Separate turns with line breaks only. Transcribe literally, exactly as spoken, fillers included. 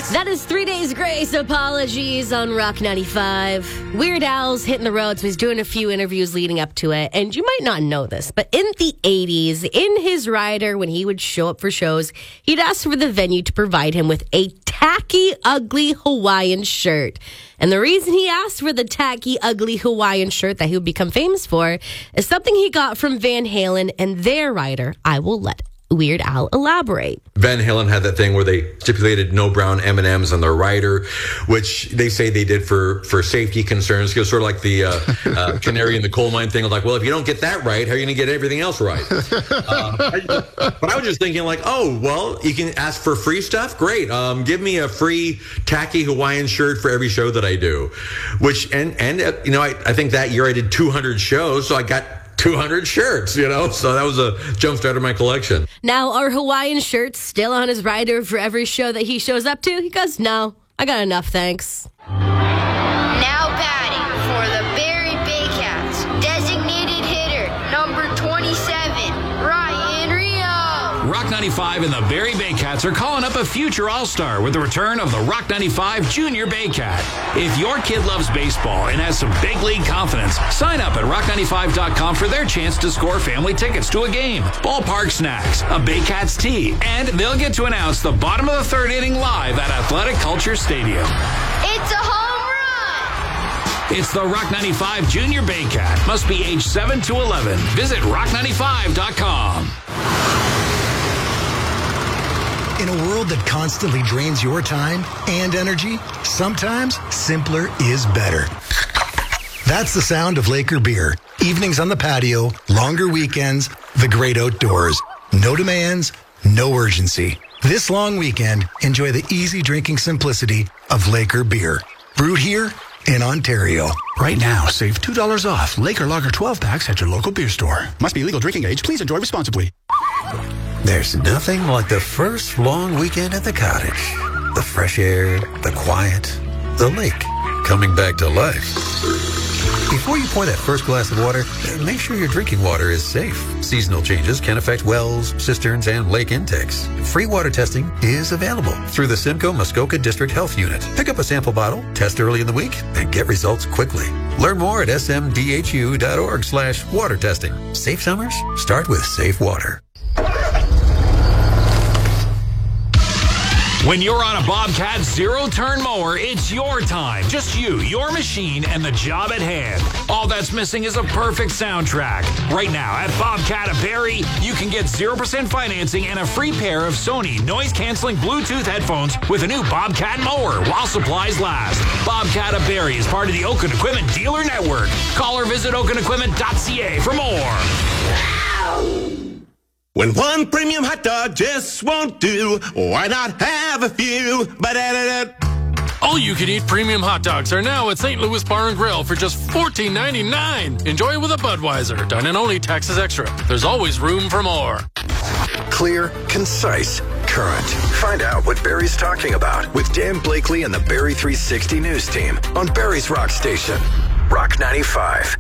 That is Three Days Grace Apologies on Rock ninety-five. Weird Al's hitting the road, so he's doing a few interviews leading up to it. And you might not know this, but in the eighties, in his rider, when he would show up for shows, he'd ask for the venue to provide him with a tacky, ugly Hawaiian shirt. And the reason he asked for the tacky, ugly Hawaiian shirt that he would become famous for is something he got from Van Halen and their rider, I Will Let Weird Al elaborate.
Van Halen had that thing where they stipulated no brown M and M's on their rider, which they say they did for, for safety concerns. It was sort of like the uh, uh, canary in the coal mine thing. Like, well, if you don't get that right, how are you going to get everything else right? Uh, I just, but I was just thinking like, oh, well, you can ask for free stuff? Great. Um, give me a free tacky Hawaiian shirt for every show that I do. Which, and, and uh, you know, I, I think that year I did two hundred shows, so I got two hundred shirts, you know, so that was a jump start of my collection.
Now, are Hawaiian shirts still on his rider for every show that he shows up to? He goes, no, I got enough, thanks.
Now batting for the Barrie Baycats, designated hitter, number twenty-seven, Ryan Rio.
Rock ninety-five and the Barrie Baycats are calling up a future All-Star with the return of the Rock ninety-five Junior Baycat. If your kid loves baseball and has some big league confidence, sign up at rock ninety-five dot com for their chance to score family tickets to a game, ballpark snacks, a Baycats tee, and they'll get to announce the bottom of the third inning live at Athletic Culture Stadium.
It's a home run!
It's the Rock ninety-five Junior Baycat. Must be age seven to eleven. Visit rock ninety-five dot com.
In a world that constantly drains your time and energy, sometimes simpler is better. That's the sound of Laker beer. Evenings on the patio, longer weekends, the great outdoors. No demands, no urgency. This long weekend, enjoy the easy drinking simplicity of Laker beer. Brewed here in Ontario.
Right now, save two dollars off Laker Lager twelve packs at your local beer store. Must be legal drinking age. Please enjoy responsibly.
There's nothing like the first long weekend at the cottage. The fresh air, the quiet, the lake coming back to life. Before you pour that first glass of water, make sure your drinking water is safe. Seasonal changes can affect wells, cisterns, and lake intakes. Free water testing is available through the Simcoe Muskoka District Health Unit. Pick up a sample bottle, test early in the week, and get results quickly. Learn more at s m d h u dot org slash water testing. Safe summers start with safe water.
When you're on a Bobcat zero-turn mower, it's your time. Just you, your machine, and the job at hand. All that's missing is a perfect soundtrack. Right now, at Bobcat of Barrie, you can get zero percent financing and a free pair of Sony noise-canceling Bluetooth headphones with a new Bobcat mower while supplies last. Bobcat of Barrie is part of the Oaken Equipment Dealer Network. Call or visit oaken equipment dot c a for more.
When one premium hot dog just won't do, why not have a few? Ba-da-da-da.
All you can eat premium hot dogs are now at Saint Louis Bar and Grill for just fourteen ninety-nine. Enjoy with a Budweiser, dine in only, taxes extra. There's always room for more.
Clear, concise, current. Find out what Barrie's talking about with Dan Blakely and the Barrie three sixty News team on Barrie's Rock Station. Rock ninety-five.